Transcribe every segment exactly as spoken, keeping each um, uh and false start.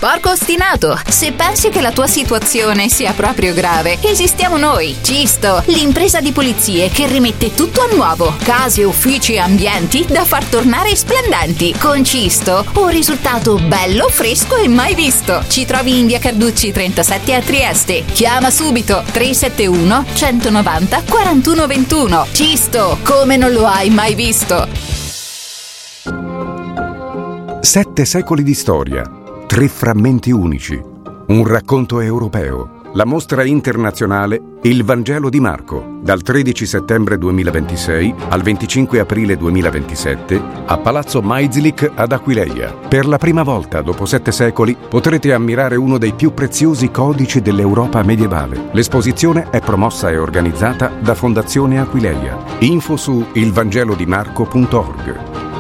porco ostinato, se pensi che la tua situazione sia proprio grave, esistiamo noi, Cisto, l'impresa di pulizie che rimette tutto a nuovo. Case, uffici e ambienti da far tornare splendenti. Con Cisto, un risultato bello, fresco e mai visto. Ci trovi in via Carducci trentasette a Trieste. Chiama subito tre sette uno centonovanta quarantuno ventuno. Cisto, come non lo hai mai visto. Sette secoli di storia, tre frammenti unici, un racconto europeo. La mostra internazionale Il Vangelo di Marco, dal tredici settembre duemilaventisei al venticinque aprile duemilaventisette a Palazzo Maizlik ad Aquileia. Per la prima volta dopo sette secoli potrete ammirare uno dei più preziosi codici dell'Europa medievale. L'esposizione è promossa e organizzata da Fondazione Aquileia. Info su il vangelo di marco punto org.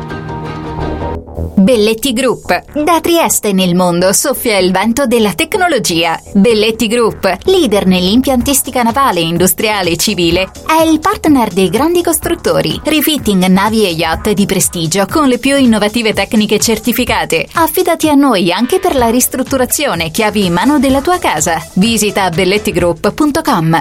Belletti Group. Da Trieste nel mondo soffia il vento della tecnologia. Belletti Group, leader nell'impiantistica navale, industriale e civile, è il partner dei grandi costruttori. Refitting navi e yacht di prestigio con le più innovative tecniche certificate. Affidati a noi anche per la ristrutturazione chiavi in mano della tua casa. Visita belletti group punto com.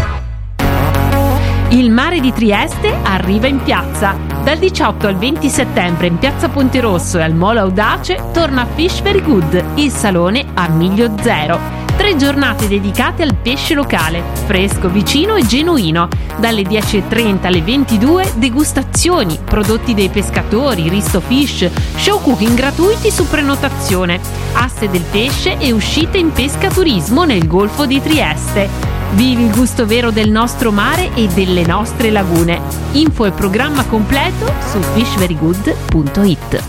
Il mare di Trieste arriva in piazza. Dal diciotto al venti settembre in piazza Ponte Rosso e al Molo Audace torna Fish Very Good, il salone a miglio zero. Tre giornate dedicate al pesce locale, fresco, vicino e genuino. Dalle dieci e trenta alle ventidue degustazioni, prodotti dei pescatori, Risto Fish, show cooking gratuiti su prenotazione, aste del pesce e uscite in pescaturismo nel Golfo di Trieste. Vivi il gusto vero del nostro mare e delle nostre lagune. Info e programma completo su fish very good punto it.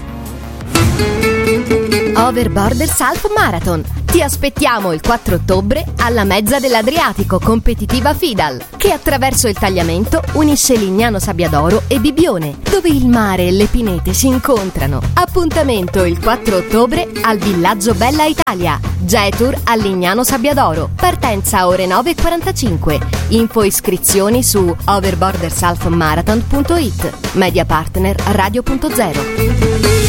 Overborders Half Marathon. Ti aspettiamo il quattro ottobre alla mezza dell'Adriatico competitiva Fidal, che attraverso il tagliamento unisce Lignano Sabbiadoro e Bibbione, dove il mare e le pinete si incontrano. Appuntamento il quattro ottobre al Villaggio Bella Italia. Jetour a Lignano Sabbiadoro. Partenza ore nove e quarantacinque. Info e iscrizioni su overborders half marathon punto it. Media partner Radio punto zero.